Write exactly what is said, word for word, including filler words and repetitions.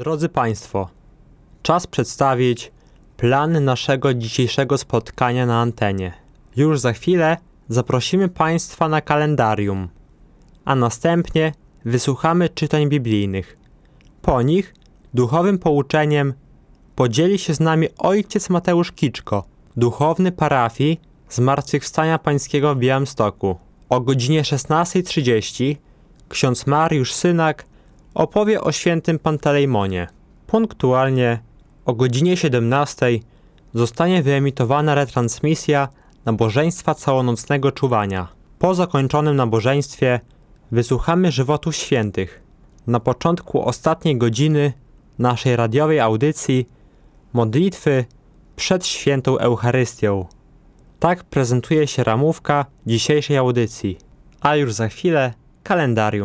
Drodzy Państwo, czas przedstawić plan naszego dzisiejszego spotkania na antenie. Już za chwilę zaprosimy Państwa na kalendarium, a następnie wysłuchamy czytań biblijnych. Po nich duchowym pouczeniem podzieli się z nami ojciec Mateusz Kiczko, duchowny parafii Zmartwychwstania Pańskiego w Białymstoku. O godzinie szesnastej trzydzieści ksiądz Mariusz Synak opowie o świętym Pantelejmonie. Punktualnie o godzinie siedemnastej zostanie wyemitowana retransmisja nabożeństwa całonocnego czuwania. Po zakończonym nabożeństwie wysłuchamy żywotów świętych. Na początku ostatniej godziny naszej radiowej audycji modlitwy przed świętą Eucharystią. Tak prezentuje się ramówka dzisiejszej audycji. A już za chwilę kalendarium.